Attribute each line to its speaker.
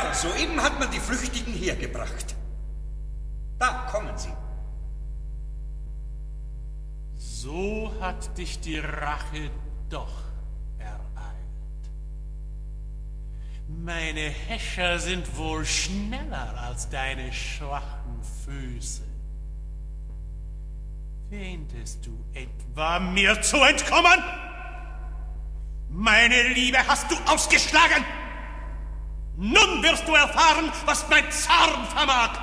Speaker 1: Ja, soeben hat man die Flüchtigen hergebracht. Da kommen sie.
Speaker 2: So hat dich die Rache doch ereilt. Meine Häscher sind wohl schneller als deine schwachen Füße. Wähntest du etwa, mir zu entkommen? Meine Liebe hast du ausgeschlagen. Nun wirst du erfahren, was mein Zorn vermag.